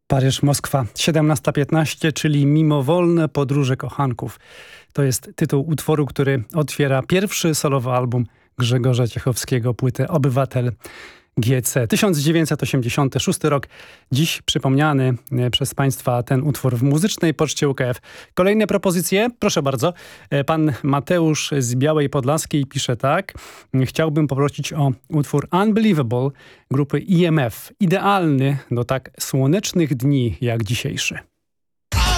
Paryż, Moskwa, 17:15, czyli Mimowolne podróże kochanków. To jest tytuł utworu, który otwiera pierwszy solowy album Grzegorza Ciechowskiego, płytę Obywatel GC. 1986 rok. Dziś przypomniany przez Państwa ten utwór w muzycznej poczcie UKF. Kolejne propozycje? Proszę bardzo. Pan Mateusz z Białej Podlaskiej pisze tak. Chciałbym poprosić o utwór Unbelievable grupy IMF. Idealny do tak słonecznych dni jak dzisiejszy.